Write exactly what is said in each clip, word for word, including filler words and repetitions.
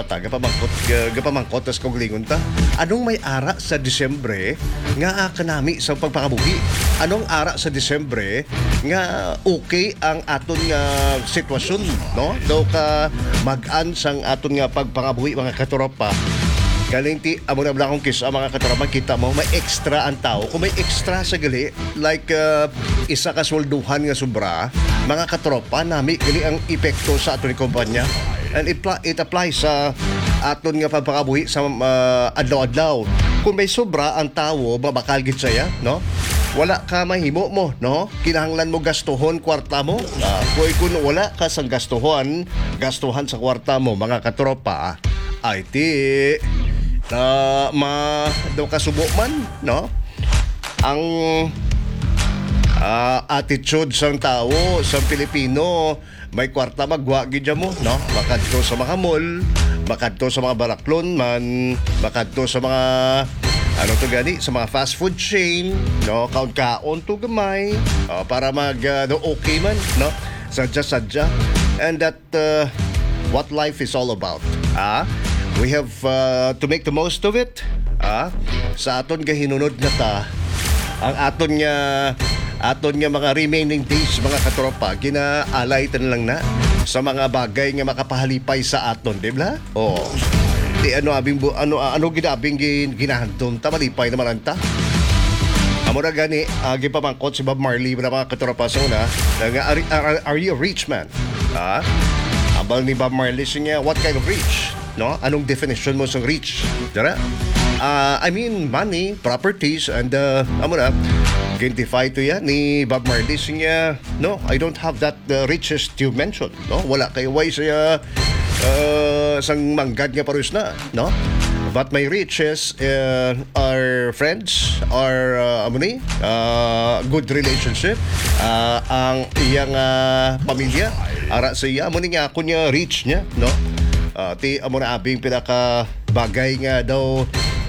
ta gapamangkot uh, gapamangkot tas kog lingon ta. Anong may ara sa Disyembre nga kanami sa pagpakabuhi? Anong ara sa Disyembre nga okay ang aton nga sitwasyon, no? Daw ka mag-an sang aton nga pagpangabuhi mga katropa. Galing ti amo na akong kiss ang mga katropa, kita mo may extra ang tao. Kung may extra sa gali like uh, isa ka swelduhan nga sobra, mga katropa nami gali ang epekto sa aton kumpanya. And it, it applies sa aton nga pagpakabuhi sa uh, adlaw-adlaw. Kung may sobra ang tao, mabakal gid saya, no? Wala ka mahimo mo, no? Kinahanglan mo gastuhon kwarta mo. Uh, kung wala ka sang gastuhon, gastuhan sa kwarta mo, mga katropa, ay ti na ma daw kasubo man, no? Ang uh, attitude sang tao sa Pilipino, may kwarta magwa gid mo, no? Makadto sa mga mall, makadto sa mga baraklon man, makadto sa mga ano to gani sa mga fast food chain, no? Kaon-kaon to gamay uh, para mag uh, no, okay man, no? Sadya-sadya. And that uh, what life is all about. Ah, we have uh, to make the most of it. Ah, sa aton nga hinunod na ta, ang aton nga aton nga mga remaining days, mga katropa, ginaalay tan lang na sa mga bagay nga makapahalipay sa aton, di ba? Oh. Di ano abing ano ano ginabing ginahantom ta malipay naman anta. Amo na gani agi pa mangkot si Bob Marley na mga katropa sa una, nga are, are, are you a rich man? Ah? Abal ni Bob Marley siya, what kind of rich? No? Anong definition mo sa rich? Dara? Uh, I mean, money, properties, and uh, amo na, identify to yan ni Bob Marley siya, no, I don't have that uh, riches you mentioned, no? Wala kayo way siya uh, sang manggad nga parus na, no? But my riches uh, are friends, are uh, amo ni, uh, good relationship, uh, ang iyang uh, pamilya, ara sa iya, amo ni nga ako niya rich niya, no? Uh, ti amo na abing pinaka bagay nga daw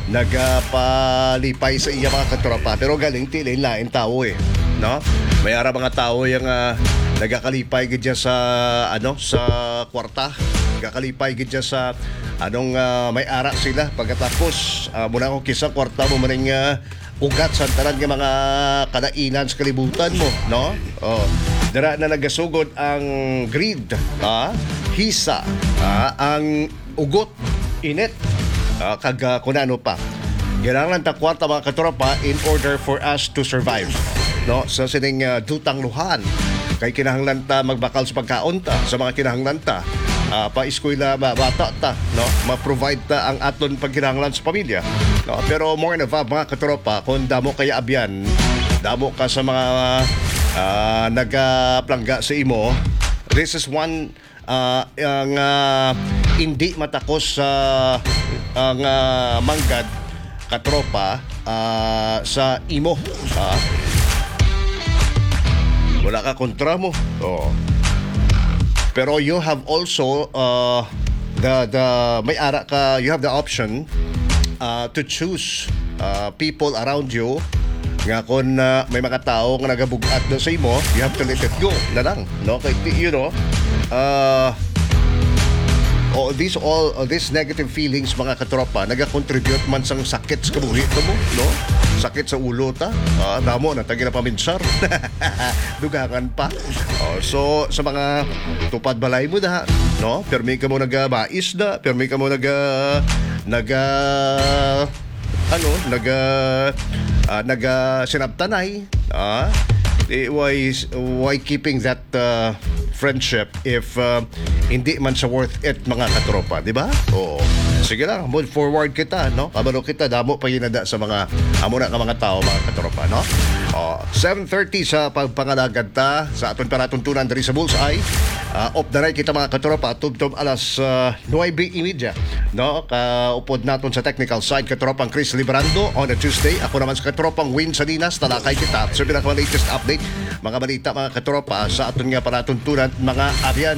nagapalipay sa iya mga katropa, pero galing ti lain tao eh, no? May ara mga tao yang uh, nagakalipay gid sa ano sa kwarta, nagakalipay gid sa anong uh, may ara sila pagkatapos uh, muna ko kisa kwarta mo maning uh, ugat sa tanan nga mga kadainan sa kalibutan mo, no? Oh, dira na nagasugod ang greed, ah, hisa, ah, ang ugot, init, uh, kag uh, kunano pa. Kinahanglan ta kwarta mga katropa in order for us to survive, no? Sa sining uh, dutang luhan, kay kinahanglan ta magbakal sa pagkaon ta, sa mga kinahanglan ta uh, pa eskwela ba bata ta, no? Ma-provide ta ang aton pagkinahanglan sa pamilya, no? Pero more than above mga katropa, kung damo kaya abyan, damo ka sa mga uh, nagaplangga sa imo, this is one uh, ang uh, hindi matakos sa uh, ang uh, manggad katropa uh, sa imo, uh, wala ka kontra mo, oh. Pero you have also uh, the the may ara ka, you have the option uh, to choose uh, people around you nga kung uh, may mga tao nga nagabugat na sa imo, you have to let it go na lang, no? Kay you know uh, oh, these all uh, these negative feelings mga katropa naga-contribute man sang sakit sa kabuhi mo, no? Sakit sa ulo ta, ah, damo na tagi na paminsar. Dugangan pa. Oh, so sa mga tupad balay mo da, no? Permi ka mo nagabais da, permi ka mo naga naga ano, naga uh, naga sinabtanay, ah. Why why keeping that uh, friendship if uh, hindi man sa worth it mga katropa, di ba? Oo. Sige lang, move forward kita, no? Kabalo kita, damo pa yinada sa mga amo na ka mga tao, mga katropa, no? Oh, seven thirty sa pagpangalagad ta sa aton paratuntunan diri sa Bullseye. Uh, off the right kita mga katropa, tubtob alas uh, nine thirty, no? Kaupod naton sa technical side katropang Chris Librando on a Tuesday. Ako naman sa katropang Win Salinas, talakay kita sa pinaka latest update, mga balita mga katropa sa aton nga paratuntunan mga abyan.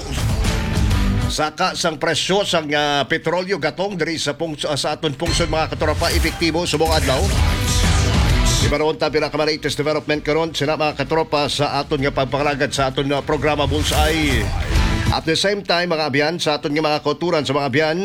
Saka sang presyo sang uh, petrolyo gatong diri sa pung, uh, sa aton pungsod mga katropa epektibo subong adlaw. Ibaron ta pinaka latest development karon sina mga katropa sa aton nga pagpangalagad sa aton uh, programa Bullseye. At the same time mga abyan sa aton nga mga kauturan sa mga abyan